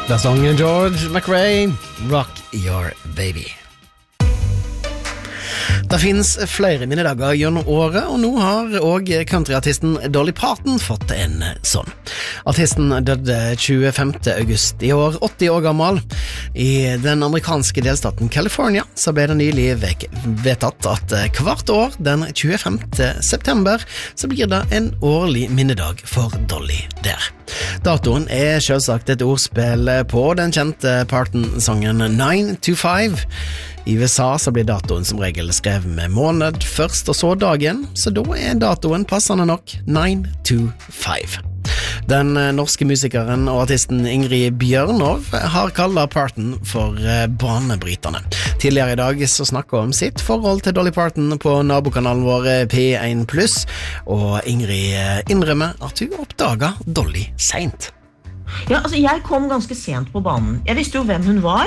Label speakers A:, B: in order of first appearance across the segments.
A: Det sången George McRae, Rock Your Baby. Det finnes flere minnedager gjennom året, og nå har også countryartisten Dolly Parton fått en sånn. Artisten døde 25. august i år, 80 år gammel. I den amerikanske delstaten California så ble det nylig vedtatt at hvert år, den 25. september, så blir det en årlig minnedag for Dolly der. Datoen er selvsagt et ordspill på den kjente Parton-sangen 9 to 5. I USA så blir datoen som regel skrevet med måned først og så dagen, så da er datoen passende nok 9 to 5. Den norske musikeren og artisten Ingrid Bjørnov har kallet Parton for banebryterne. Tidligere i dag så snakket hun om sitt forhold til Dolly Parton på nabokanalen vår P1+, og Ingrid innrømmer at hun oppdaget Dolly sent.
B: Ja, altså jeg kom ganske sent på banen. Jeg visste jo hvem hun var,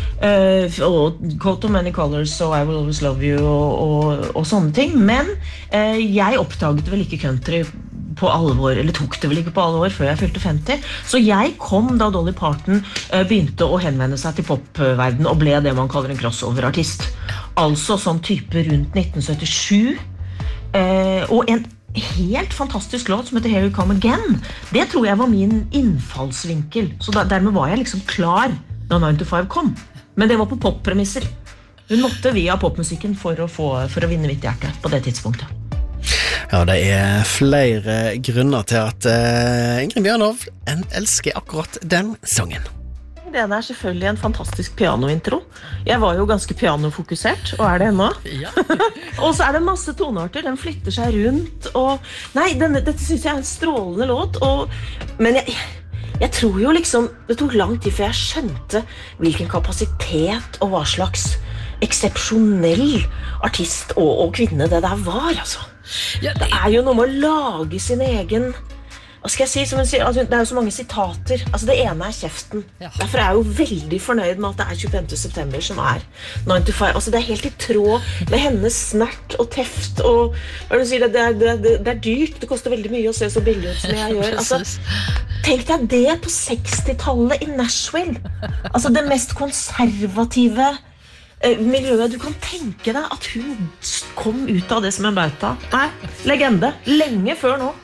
B: og Coat of Many Colors og I Will Always Love You og sånne ting, men jeg oppdaget vel ikke country på alvor, eller tok det vel ikke på alvor før jeg fylte 50, så jeg kom da Dolly Parton begynte å henvende seg til popverden og ble det man kaller en crossover-artist. Altså sånn type rundt 1977, og en helt fantastisk låt som heter Here You Come Again. Det tror jeg var min innfallsvinkel, så dermed var jeg liksom klar da 9 to 5 kom. Men det var på poppremisser. Hun måtte via popmusikken for å vinne mitt hjerte på det tidspunktet.
A: Ja, det er flere grunner til at Ingrid Bjørnov elsker akkurat den sangen.
B: Det er selvfølgelig en fantastisk pianointro. Jeg var jo ganske pianofokusert, og det ennå. Ja. Og så det masse tonearter, den flytter seg rundt, og nei, dette synes jeg en strålende låt, men jeg tror jo liksom, det tok lang tid før jeg skjønte hvilken kapasitet og hva slags eksepsjonell artist og kvinne det der var, altså. Ja, det jo noe med å lage sin egen, hva skal jeg si, altså, det jo så mange sitater, altså det ene kjeften, ja. Derfor jeg jo veldig fornøyd med at det 25. september som 9 to 5, altså det helt i tråd med hennes snert og teft, og hva du sier, det dyrt, det koster veldig mye å se så billig ut som jeg gjør, altså, tenk deg det på 60-tallet i Nashville, altså det mest konservative miljøet, du kan tenke deg at hun kom ut av det som en bauta. Nei, legende, lenge før nå.